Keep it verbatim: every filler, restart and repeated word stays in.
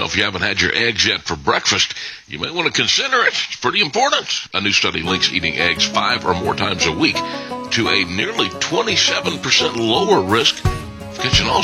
if you haven't had your eggs yet for breakfast, you may want to consider it. It's pretty important. A new study links eating eggs five or more times a week to a nearly twenty-seven percent lower risk of catching Alzheimer's.